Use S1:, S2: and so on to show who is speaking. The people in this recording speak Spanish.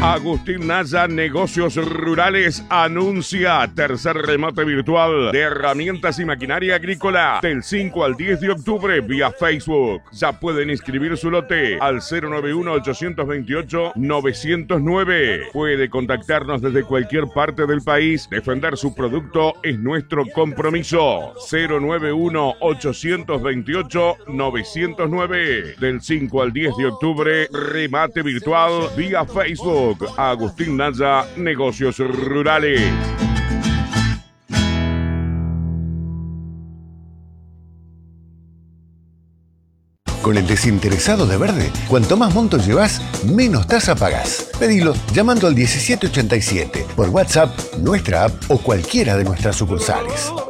S1: Agustín Naya, Negocios Rurales, anuncia tercer remate virtual de herramientas y maquinaria agrícola del 5 al 10 de octubre vía Facebook. Ya pueden inscribir su lote al 091-828-909. Puede contactarnos desde cualquier parte del país. Defender su producto es nuestro compromiso. 091-828-909. Del 5 al 10 de octubre, remate virtual vía Facebook. Agustín Naya, Negocios Rurales.
S2: Con el desinteresado de Verde, cuanto más montos llevas, menos tasa pagás. Pedilo llamando al 1787, por WhatsApp, nuestra app o cualquiera de nuestras sucursales.